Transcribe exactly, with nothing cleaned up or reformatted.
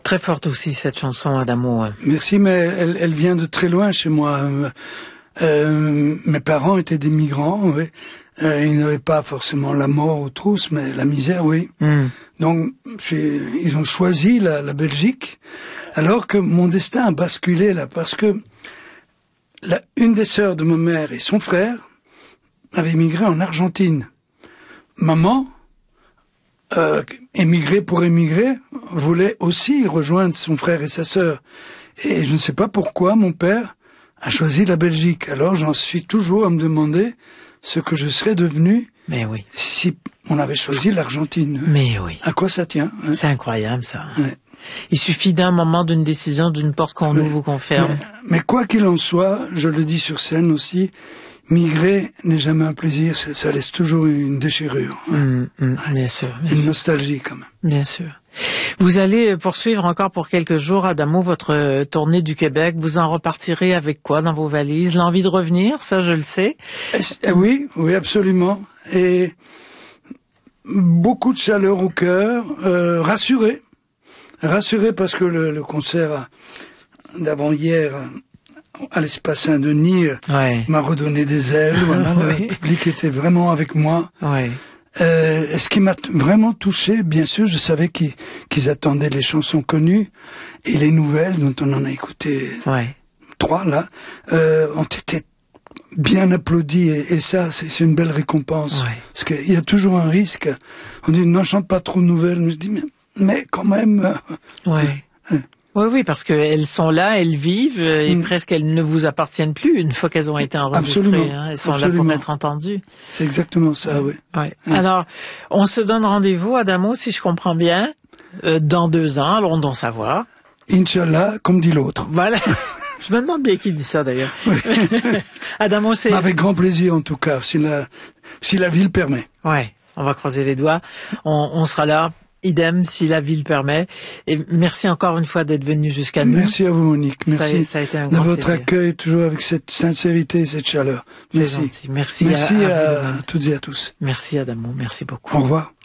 Très forte aussi cette chanson, Adamo. Merci, mais elle, elle vient de très loin chez moi. Euh, mes parents étaient des migrants, oui. Euh, ils n'avaient pas forcément la mort aux trousses, mais la misère, oui. Mm. Donc, ils ont choisi la, la Belgique, alors que mon destin a basculé là, parce que la, une des sœurs de ma mère et son frère avaient émigré en Argentine. Maman, euh, émigrée pour émigrer, voulait aussi rejoindre son frère et sa sœur. Et je ne sais pas pourquoi mon père a choisi la Belgique. Alors j'en suis toujours à me demander ce que je serais devenu Mais oui. si on avait choisi l'Argentine. Mais oui. À quoi ça tient, hein? C'est incroyable, ça. Ouais. Il suffit d'un moment, d'une décision, d'une porte qu'on ouais. ouvre ou qu'on ferme. Mais, mais quoi qu'il en soit, je le dis sur scène aussi, migrer n'est jamais un plaisir, ça, ça laisse toujours une déchirure. Hein. Mmh, mmh, ouais. Bien sûr. Bien une sûr. nostalgie quand même. Bien sûr. Vous allez poursuivre encore pour quelques jours, Adamo, votre tournée du Québec. Vous en repartirez avec quoi dans vos valises? L'envie de revenir, ça je le sais. Et, oui, oui, absolument. Et beaucoup de chaleur au cœur, euh, rassuré. Rassuré parce que le, le concert d'avant-hier à l'Espace Saint-Denis ouais. m'a redonné des ailes. Voilà, oui. Le public était vraiment avec moi. Ouais. Euh, ce qui m'a vraiment touché, bien sûr, je savais qu'ils, qu'ils attendaient les chansons connues et les nouvelles dont on en a écouté ouais. trois là euh, ont été bien applaudis et, et ça c'est, c'est une belle récompense ouais. parce qu'il y a toujours un risque. On dit n'en chante pas trop de nouvelles, mais je dis mais, mais quand même. Euh, ouais. euh, Oui, oui, parce qu'elles sont là, elles vivent, et mmh. presque elles ne vous appartiennent plus une fois qu'elles ont été enregistrées. Hein, elles sont Absolument. Là pour être entendues. C'est exactement ça, oui. Ouais. Ouais. Alors, on se donne rendez-vous, Adamo, si je comprends bien, euh, dans deux ans, à London-Savoie. Inch'Allah, comme dit l'autre. Voilà. Je me demande bien qui dit ça, d'ailleurs. Oui. Adamo, c'est... Avec grand plaisir, en tout cas, si la, si la ville permet. Ouais, on va croiser les doigts. On, on sera là. Idem, si la ville permet. Et merci encore une fois d'être venu jusqu'à nous. Merci à vous, Monique. Merci ça, ça a été un de grand votre plaisir. Accueil, toujours avec cette sincérité et cette chaleur. Merci. Merci. Merci, merci à, à, à, à toutes et à tous. Merci, Adamo. Merci beaucoup. Au revoir.